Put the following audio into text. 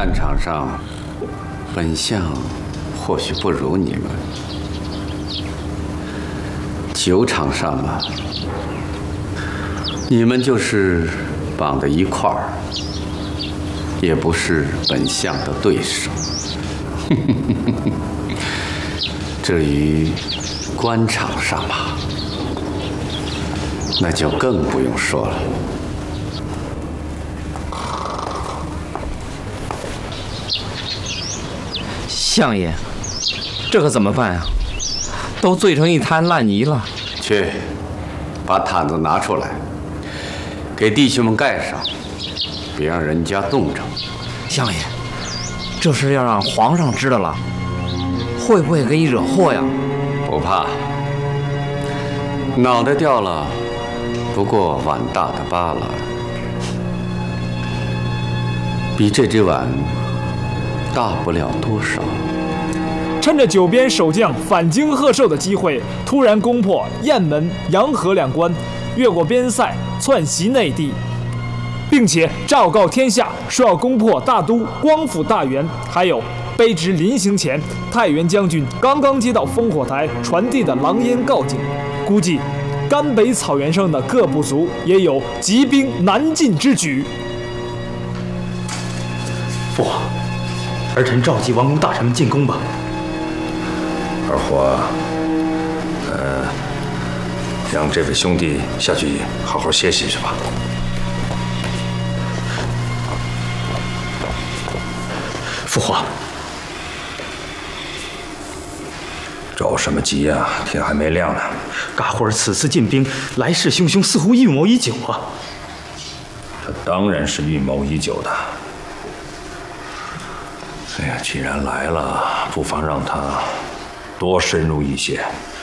战场上，本相或许不如你们；酒场上嘛，你们就是绑在一块儿，也不是本相的对手。至于官场上嘛，那就更不用说了。 相爷，这可怎么办呀？都醉成一滩烂泥了。 去，把毯子拿出来，给弟兄们盖上，别让人家冻着。 相爷，这事要让皇上知道了，会不会给你惹祸呀？ 不怕，脑袋掉了，不过碗大的罢了，比这只碗大不了多少。 趁着九边守将返京贺寿的机会，突然攻破雁门、洋河两关，越过边塞，窜袭内地，并且昭告天下，说要攻破大都、光复大元。还有卑职临行前，太原将军刚刚接到烽火台传递的狼烟告警，估计甘北草原上的各部族也有急兵南进之举。 父皇，儿臣召集王公大臣们进宫吧。 二货，让这位兄弟下去好好歇息去吧。 父皇， 着什么急呀？天还没亮呢。 嘎呼儿此次进兵，来势汹汹，似乎预谋已久啊。 他当然是预谋已久的。哎呀，既然来了，不妨让他多深入一些。